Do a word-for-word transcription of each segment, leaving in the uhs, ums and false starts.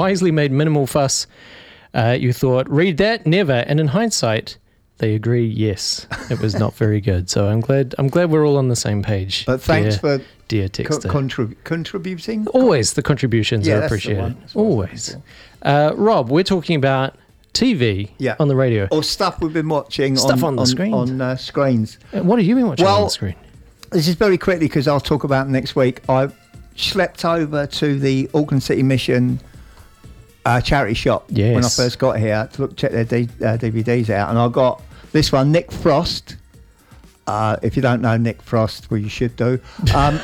wisely made minimal fuss. Uh, you thought, read that? Never. And in hindsight, they agree, yes, it was not very good. So I'm glad I'm glad we're all on the same page. But thanks dear, for dear co- Texter. contrib- contributing. Always the contributions Yeah, are that's the appreciated. one. That's what I was Always. looking Uh, Rob, we're talking about T V Yeah. on the radio. Or stuff we've been watching Stuff on, on the on, screen. on uh, screens. Uh, What have you been watching Well, on the screen? This is very quickly because I'll talk about it next week. I schlepped over to the Auckland City Mission uh, charity shop Yes. when I first got here to look check their D, uh, D V Ds out, and I got this one, Nick Frost. Uh, if you don't know Nick Frost, well, you should do. Um,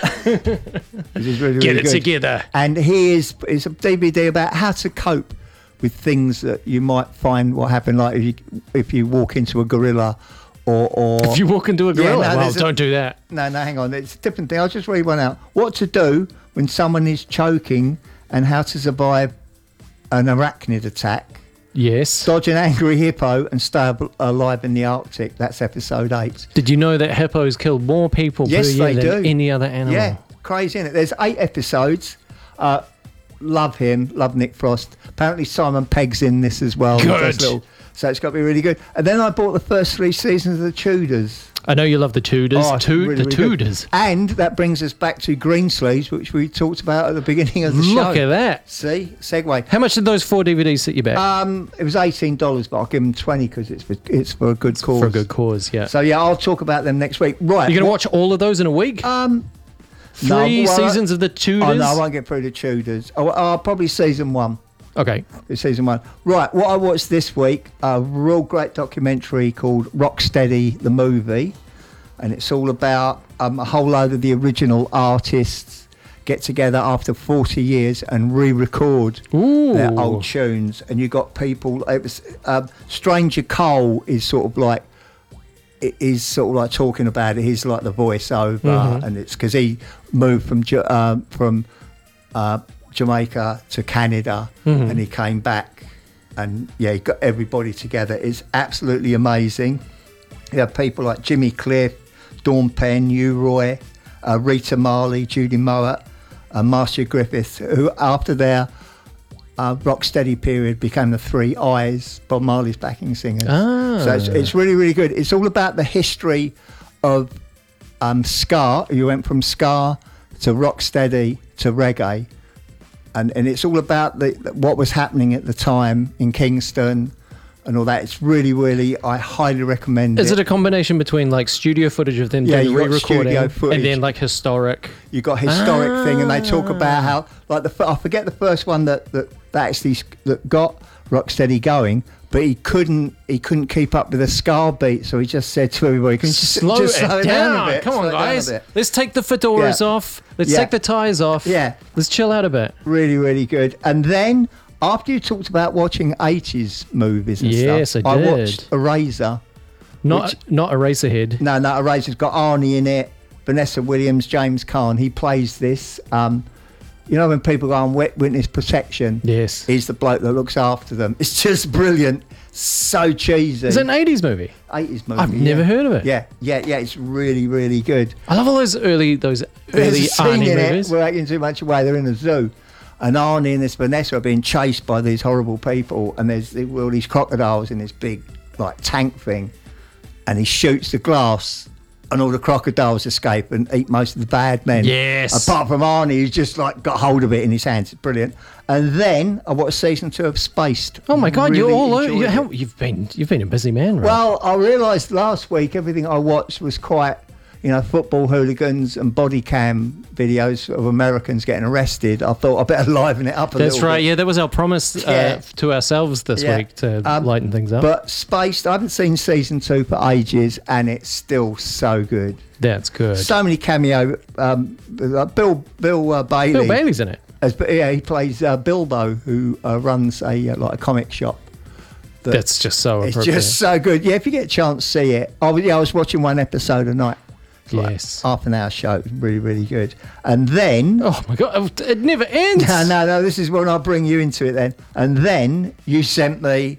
this is really, Get really it good. together. And he is is a D V D about how to cope with things that you might find what happen, like if you if you walk into a gorilla, or or If you walk into a Yeah, gorilla, no, well, there's a- don't do that. no, no, hang on. It's a different thing. I'll just read one out. What to do when someone is choking and how to survive an arachnid attack. Yes. Dodge an angry hippo and stay ab- alive in the Arctic. That's episode eight. Did you know that hippos kill more people Yes, per year they than do. any other animal? Yeah, crazy, isn't it? There's eight episodes. Uh, love him. Love Nick Frost. Apparently Simon Pegg's in this as well. He does Good. little- so it's got to be really good. And then I bought the first three seasons of The Tudors. I know you love the Tudors. Oh, it's Tood- really, the really good. Tudors. And that brings us back to Greensleeves, which we talked about at the beginning of the show. Look at that. See, segue. How much did those four D V Ds set you back? Um, it was eighteen dollars, but I'll give them twenty because it's for, it's for a good cause. For a good cause, yeah. So yeah, I'll talk about them next week. Right, You're going to what- watch all of those in a week? Um, Three no, well, seasons of the Tudors? Oh no, I won't get through the Tudors. Oh, oh, probably season one. Okay. It's season one. Right, what I watched this week, a real great documentary called Rocksteady the Movie. And it's all about um, a whole load of the original artists get together after forty years and re-record Ooh. their old tunes. And you got people. It was um, Stranger Cole is sort of like it is sort of like talking about it. He's like the voiceover, Mhm. and it's because he moved from Ja- um, from uh, Jamaica to Canada, Mhm. and he came back, and yeah, he got everybody together. It's absolutely amazing. You have people like Jimmy Cliff, Dawn Penn, Hugh Roy, uh, Rita Marley, Judy Mowat, and Marcia Griffith, who after their uh, Rocksteady period became the Three Eyes, Bob Marley's backing singers. Ah. So it's, it's really, really good. It's all about the history of um, ska. You went from ska to Rocksteady to reggae. And, and it's all about the, what was happening at the time in Kingston and all that. It's really, really, I highly recommend Is it. it a combination between like studio footage of them Yeah, doing you got re-recording studio footage. and then like historic? You got historic Ah. thing, and they talk about how, like the f- I forget the first one that that, that actually s- that got Rocksteady going, but he couldn't he couldn't keep up with the ska beat, so he just said to everybody, "Can you just Slow, just it slow down. a bit? Come slow on, it down a guys. bit." Let's take the fedoras Yeah. off. Let's Yeah. take the ties off. Yeah. Let's chill out a bit. Really, really good. And then after you talked about watching eighties movies and Yes, stuff, I did. watched Eraser. Not Which- not Eraserhead. No, no, Eraser's got Arnie in it, Vanessa Williams, James Caan. He plays this. Um, you know when people go on wet witness protection? Yes. He's the bloke that looks after them. It's just brilliant. So cheesy. Is it an eighties movie? eighties movie. I've yeah. never heard of it. Yeah, yeah, yeah. It's really, really good. I love all those early those There's early a scene Arnie in movies. it, without giving too much away, they're in a zoo. And Arnie and this Vanessa are being chased by these horrible people. And there's all these crocodiles in this big like tank thing. And he shoots the glass. And all the crocodiles escape and eat most of the bad men. Yes. Apart from Arnie, who's just like got hold of it in his hands. It's brilliant. And then I watched season two of Spaced. Oh my God, you're Really all over. enjoyed You, it. how, you've been you've been a busy man, right? Well, I realised last week everything I watched was quite, you know, football hooligans and body cam videos of Americans getting arrested. I thought I better liven it up a That's little right. bit. Yeah, that was our promise uh, Yeah. to ourselves this Yeah. week to Um, lighten things up. But Spaced, I haven't seen season two for ages, and it's still so good. That's good. So many cameo. Um, uh, Bill Bill uh, Bailey. Bill Bailey's in it. As, yeah, he plays uh, Bilbo, who uh, runs a uh, like a comic shop. that- That's just so It's appropriate. just so good. Yeah, if you get a chance, see it. I was, yeah, I was watching one episode a night. It's like Yes. half an hour show. Really, really good. And then... Oh my God, it never ends. No, no, no, this is when I bring you into it then. And then you sent me...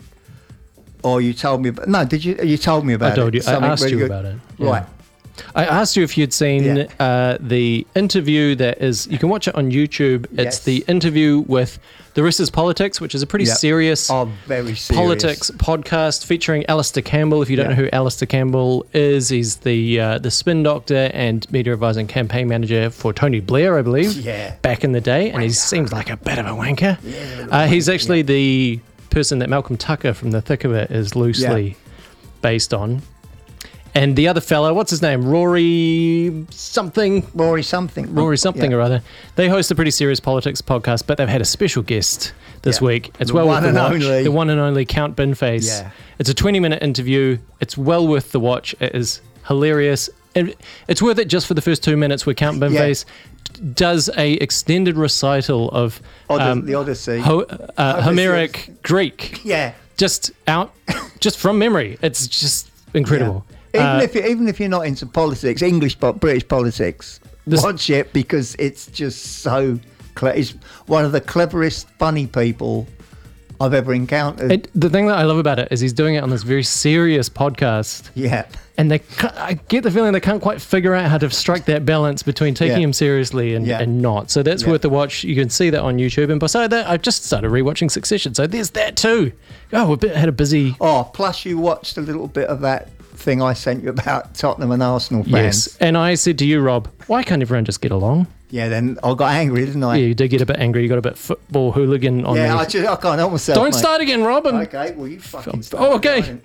Or you told me... About, no, did you? You told me about I told it. you. I Something asked really you good. about it. Yeah. Right. I asked you if you'd seen Yeah. uh, the interview that is, you can watch it on YouTube. It's Yes. the interview with The Rest is Politics, which is a pretty Yep. serious Oh, very serious. politics podcast featuring Alistair Campbell. If you don't Yeah. know who Alistair Campbell is, he's the uh, the spin doctor and media advisor and campaign manager for Tony Blair, I believe, Yeah. back in the day. And he seems like a bit of a wanker. Yeah, uh, he's actually the person that Malcolm Tucker from The Thick of It is loosely Yeah. based on. And the other fellow, what's his name? Rory something. Rory something. Rory something Yeah. or other. They host a pretty serious politics podcast, but they've had a special guest this Yeah. week. It's The well one worth the and watch. only. The one and only Count Binface. Yeah. It's a twenty-minute interview. It's well worth the watch. It is hilarious. And it's worth it just for the first two minutes where Count Binface does a extended recital of Od- um, the Odyssey. Ho- uh, Homeric Greek. Yeah. Just out, just from memory. It's just incredible. Even Uh, if you, even if you're not into politics, English but British politics, This- watch it because it's just so. Cle- it's one of the cleverest, funny people I've ever encountered. It, the thing that I love about it is he's doing it on this very serious podcast, yeah. and they ca- I get the feeling they can't quite figure out how to strike that balance between taking Yeah. him seriously and, Yeah. and not. So that's Yeah. worth the watch. You can see that on YouTube. And beside that, I've just started rewatching Succession, so there's that too. Oh, we bit- had a busy. Oh, plus you watched a little bit of that thing I sent you about Tottenham and Arsenal fans. Yes, and I said to you, Rob, why can't everyone just get along? Yeah, then I got angry, didn't I? Yeah, you did get a bit angry. You got a bit football hooligan on Yeah, me. I, just, I can't help myself. Don't mate. start again, Rob. I'm- Okay, well, you fucking start. Oh, okay. again.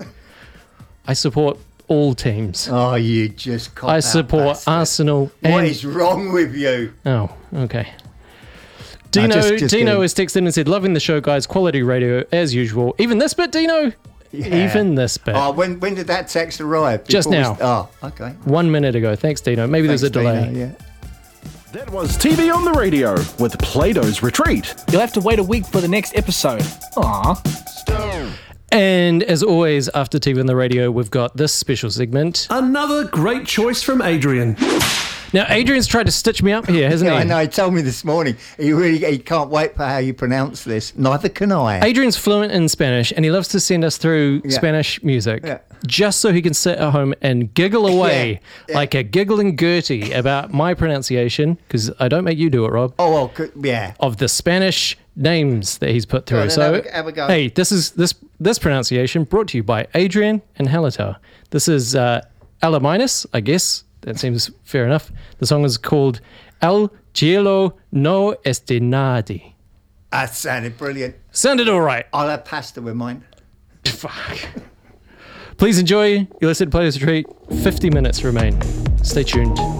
I support all teams. Oh, you just cop I out support bastard. Arsenal. What and is wrong with you? Oh, okay. Dino, just- just Dino kidding. has texted and said, loving the show, guys. Quality radio as usual. Even this bit, Dino? Yeah. Even this bit. Oh, when when did that text arrive? Just Before we now. st- oh, okay. One minute ago. Thanks, Dino. Maybe there's a Thanks, delay. Dino, yeah. That was T V on the radio with Plato's Retreat. You'll have to wait a week for the next episode. Aww. And as always, after T V on the radio, we've got this special segment. Another great choice from Adrian. Now, Adrian's tried to stitch me up here, hasn't Yeah, he? I know. He told me this morning. He really he can't wait for how you pronounce this. Neither can I. Adrian's fluent in Spanish, and he loves to send us through Yeah. Spanish music Yeah. just so he can sit at home and giggle away Yeah. like a giggling Gertie about my pronunciation, because I don't make you do it, Rob, Oh, well, c- yeah. of the Spanish names that he's put through. Go on then, so, have a- have a go. hey, this is this this pronunciation brought to you by Adrian and Hallertau. This is uh, Ala minus, I guess. That seems fair enough. The song is called El Cielo No Este Nadi. That sounded brilliant. Sounded all right. I'll have pasta with mine. Fuck. Please enjoy. You listen to Players Retreat. fifty minutes remain. Stay tuned.